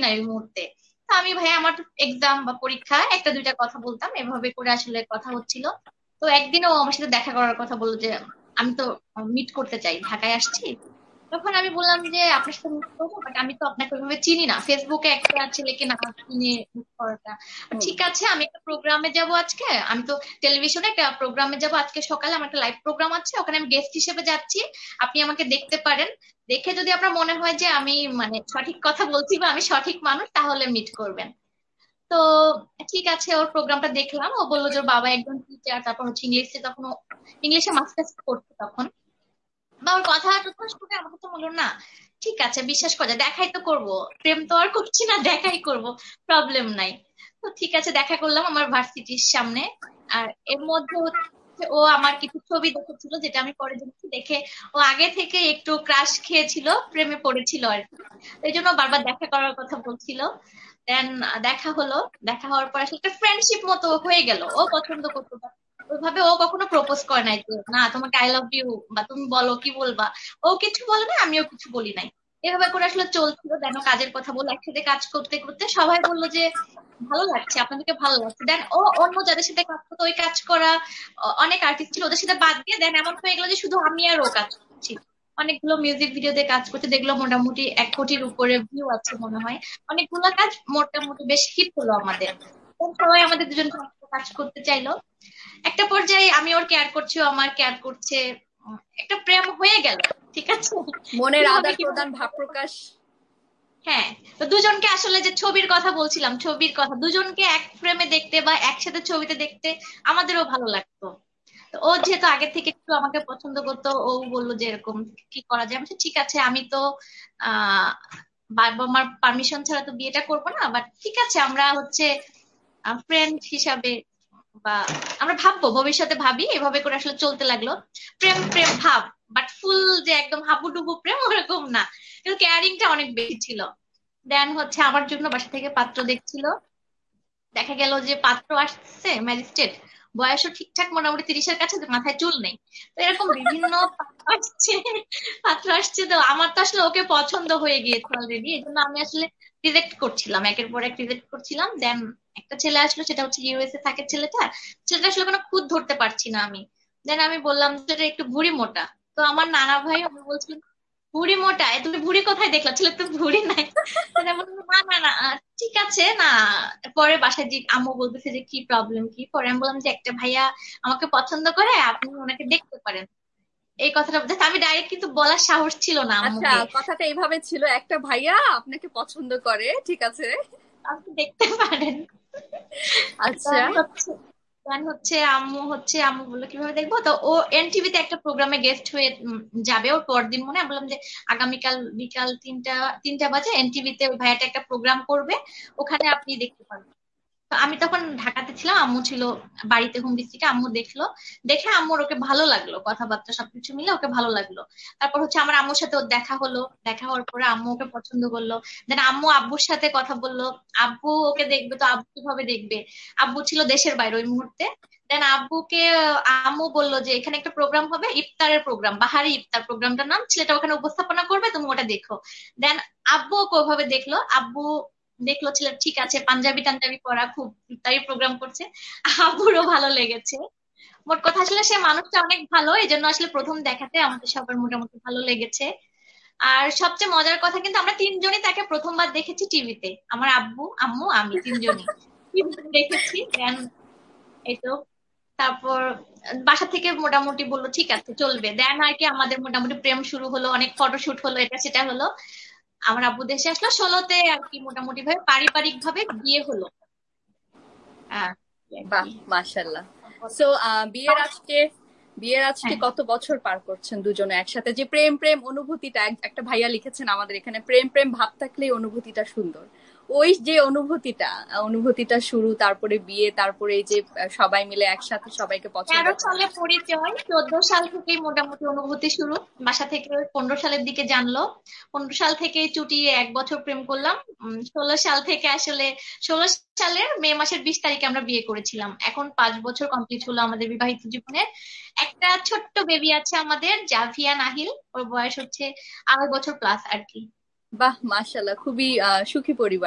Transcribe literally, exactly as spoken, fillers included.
না এই মুহূর্তে। তো আমি ভাই আমার এক্সাম বা পরীক্ষা একটা দুইটা কথা বলতাম, এভাবে করে আসলে কথা হচ্ছিল। তো একদিন ও আমার সাথে দেখা করার কথা বললো যে আমি তো মিট করতে চাই, ঢাকায় আসছি। তখন আমি বললাম যে আপনার সাথে মিট করবো, বাট আমি তো আপনাকে ওইভাবে চিনি না, ফেসবুকে একটা ছেলেকে না চিনে মিট করাটা। হুম। ঠিক আছে, আমি একটা প্রোগ্রামে যাব আজকে, আমি তো টেলিভিশনে একটা প্রোগ্রামে যাব আজকে সকালে, আমার একটা লাইভ প্রোগ্রাম আছে, ওখানে আমি গেস্ট হিসেবে যাচ্ছি, আপনি আমাকে দেখতে পারেন। দেখে যদি আপনার মনে হয় যে আমি মানে সঠিক কথা বলছি বা আমি সঠিক মানুষ, তাহলে মিট করবেন। তো ঠিক আছে, ওর প্রোগ্রামটা দেখলাম, ও বললো যে ওর বাবা একজন টিচার, তারপর হচ্ছে ইংলিশে, তখন ও ইংলিশে মাস্টার্স করছে তখন। বা ওর কথা টথা শুনে আমাকে তো বললো না, ঠিক আছে বিশ্বাস করা যায়, দেখাই তো করব, প্রেম তো আর করছি না, দেখাই করব, প্রবলেম নাই। তো ঠিক আছে, দেখা করলাম আমার ভার্সিটির সামনে। আর এর মধ্যে হচ্ছে ও আমার কিছু ছবি দেখেছিল, যেটা আমি পরে দেখছি, দেখে ও আগে থেকে একটু ক্রাশ খেয়েছিল, প্রেমে পড়েছিল আর কি। এই জন্য বারবার দেখা করার কথা বলছিল। দেন দেখা হলো। দেখা হওয়ার পর আসলে একটা ফ্রেন্ডশিপ মতো হয়ে গেল, ও পছন্দ করতো না। ওইভাবে ও কখনো প্রপোজ করে নাই যে না তোমাকে আই লাভ ইউ বা তুমি বলো কি বলবা। ও কিছু বলে না, আমিও কিছু বলি নাই। এভাবে করে আসলে চলছিল। দেন ও কাজের কথা বলে, একসাথে কাজ করতে করতে সবাই বললো যে ভালো লাগছে, আপনাদেরকে ভালো লাগছে। দেন ও অন্য যাদের সাথে কাজ করতো, ওই কাজ করা অ- অনেক আর্টিস্ট ছিল, ওদের সাথে বাদ দিয়ে দেন এমন হয়ে গেলো যে শুধু আমি আর ও কাজ করছি। অনেকগুলো মিউজিক ভিডিওতে কাজ করতে দেখলো, মোটামুটি এক কোটির উপরে ভিউ আছে মনে হয়। অনেকগুলো কাজ মোটামুটি বেশ হিট হলো আমাদের। তো সবাই আমাদের দুজনকে একসাথে কাজ করতে চাইলো। একটা পর্যায়ে আমি ওর কেয়ার করছি, ও আমার কেয়ার করছে। উম, একটা প্রেম হয়ে গেল। ঠিক আছে, মনের কিভাবে আদান কিভাবে। প্রদান ভাব প্রকাশ। হ্যাঁ, তো দুজনকে আসলে যে ছবির কথা বলছিলাম, ছবির কথা, দুজনকে এক ফ্রেমে দেখতে বা একসাথে ছবিতে দেখতে আমাদেরও ভালো লাগতো। তো ও যেহেতু আগে থেকে একটু আমাকে পছন্দ করতো, ও বললো যে এরকম কি করা যায়। আমি বলছি, ঠিক আছে, আমি তো আহ বাবা মার পারমিশন ছাড়া তো বিয়েটা করবো না, বাট ঠিক আছে আমরা হচ্ছে ফ্রেন্ড হিসাবে বা আমরা ভাববো, ভবিষ্যতে ভাবি, এভাবে করে আসলে চলতে লাগলো। প্রেম প্রেম ভাব, বাট ফুল যে একদম হাবুডুবু প্রেম ওরকম না, কিন্তু কেয়ারিংটা অনেক বেশি ছিল। দেন হচ্ছে আমার জন্য বাসা থেকে পাত্র দেখছিল। দেখা গেল যে পাত্র আসছে ম্যাজিস্ট্রেট, বয়সও ঠিকঠাক মোটামুটি তিরিশের কাছে, মাথায় চুল নেই। তো এরকম বিভিন্ন পাত্র আসছে, পাত্র আসছে। তো আমার তো আসলে ওকে পছন্দ হয়ে গিয়েছে অলরেডি, এই জন্য আমি আসলে রিজেক্ট করছিলাম, একের পর এক রিজেক্ট করছিলাম। দেন একটা ছেলে আসলো, সেটা হচ্ছে ইউএসএ থাকে ছেলেটা। ছেলেটা আসলে কোনো খুঁত ধরতে পারছি না আমি। দেন আমি বললাম যে এটা একটু ভুঁড়ি মোটা। তো আমার নানা ভাই আমি বলছিল ভুঁড়ি মোটা, এ তুমি ভুঁড়ি কোথায় দেখলা, ছেলে তো ভুঁড়ি নাই। তো আমি বললাম, না না না আহ, ঠিক আছে না। পরে বাসায় যে আম্মু বলতেছে যে কি প্রবলেম কি, পরে আমি বললাম যে একটা ভাইয়া আমাকে পছন্দ করে, আপনি ওনাকে দেখতে পারেন। এই কথাটা just আমি ডাইরেক্ট কিন্তু বলার সাহস ছিল না আচ্ছা, আম্মুকে। কথাটা এইভাবে ছিল, একটা ভাইয়া আপনাকে পছন্দ করে, ঠিক আছে। আপনি দেখতে পারেন। আচ্ছা। দেন হচ্ছে দেন হচ্ছে আম্মু হচ্ছে আম্মু বললো কিভাবে দেখবো। তো ও এনটিভিতে একটা প্রোগ্রামে গেস্ট হয়ে উম, যাবে ওর পরদিন মনে হয়। আমি বললাম যে আগামীকাল বিকাল তিনটা তিনটা বাজে এনটিভিতে ওই ভাইয়াটা একটা প্রোগ্রাম করবে, ওখানে আপনি দেখতে পারবেন। তো আমি তখন ঢাকাতে ছিলাম, আম্মু ছিল বাড়িতে হোম ডিস্ট্রিক্টে। আম্মু দেখলো, দেখে আম্মুর ওকে ভালো লাগলো, কথাবার্তা সবকিছু মিলে ওকে ভালো লাগলো। তারপর হচ্ছে আমার আম্মুর সাথে ওর দেখা হলো। দেখা হওয়ার পরে আম্মু ওকে পছন্দ করলো। দেন আম্মু আব্বুর সাথে কথা বললো। আব্বু ওকে দেখবে, তো আব্বু কিভাবে দেখবে, আব্বু ছিল দেশের বাইরে ওই মুহূর্তে। দেন আব্বুকে আম্মু বললো যে এখানে একটা প্রোগ্রাম হবে, ইফতারের প্রোগ্রাম, বাহারি ইফতার প্রোগ্রামটার নাম, ছেলেটা ওখানে উপস্থাপনা করবে, তুমি ওটা দেখো। দেন আব্বু ওকে ওভাবে দেখলো। আব্বু দেখলো ছেলে ঠিক আছে, পাঞ্জাবি টাঞ্জাবি পরা, খুব তাই প্রোগ্রাম করছে। আব্বুরও ভালো লেগেছে। মোট কথা আসলে সে মানুষটা অনেক ভালো, এই জন্য আসলে প্রথম দেখাতে আমাদের সবার মোটামুটি ভালো লেগেছে। আর সবচেয়ে মজার কথা কিন্তু আমরা তিনজনই তাকে প্রথমবার দেখেছি টিভিতে, আমার আব্বু আম্মু আমি তিনজনই টিভিতে দেখেছি। দেন এই তো, তারপর বাসা থেকে মোটামুটি বললো ঠিক আছে চলবে। দেন আর কি আমাদের মোটামুটি প্রেম শুরু হলো, অনেক ফটোশুট হলো, এটা সেটা হলো। আমার আব্বু দেশে আসলো ষোলোতে আর কি, মোটামুটি ভাবে পারিবারিক ভাবে বিয়ে হলো। আহ, এই আর বাহ, কি। মাশাল্লাহ। সো বিয়ের আজকে বিয়ের আজকে হ্যাঁ, কত বছর পার করছেন দুজনে একসাথে? যে প্রেম প্রেম অনুভূতিটা, এক- একটা ভাইয়া লিখেছেন আমাদের এখানে, প্রেম প্রেম ভাব থাকলেই অনুভূতিটা সুন্দর। ওই যে অনুভূতিটা, আহ, অনুভূতিটা শুরু, তারপরে বিয়ে, তারপরে এই যে আহ, সবাই মিলে একসাথে সবাইকে পছন্দ তেরো করা। সালে পরিচয়, চোদ্দ সাল থেকেই মোটামুটি অনুভূতি শুরু। বাসা থেকে ওই পনেরো সালের দিকে জানলো। পনেরো সাল থেকে চুটিয়ে এক বছর প্রেম করলাম। উম, ষোলো সাল থেকে আসলে ষোলো সালের মে মাসের বিশ তারিখে আমরা বিয়ে করেছিলাম। এখন পাঁচ বছর কমপ্লিট হলো আমাদের বিবাহিত জীবনের। একটা ছোট্ট বেবি আছে আমাদের, জাভিয়া নাহিল। ওর বয়স হচ্ছে আড়াই বছর প্লাস আর কি। বাহ, মাশাল্লাহ, খুবই আহ সুখী পরিবার।